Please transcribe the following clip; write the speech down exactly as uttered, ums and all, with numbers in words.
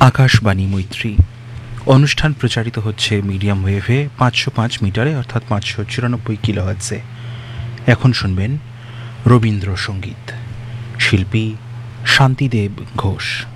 আকাশবাণী মৈত্রী অনুষ্ঠান প্রচারিত হচ্ছে মিডিয়াম ওয়েভে পাঁচশো পাঁচ মিটারে অর্থাৎ পাঁচশো চুরানব্বই কিলোহার্টজে। এখন শুনবেন রবীন্দ্রসঙ্গীত, শিল্পী শান্তিদেব ঘোষ।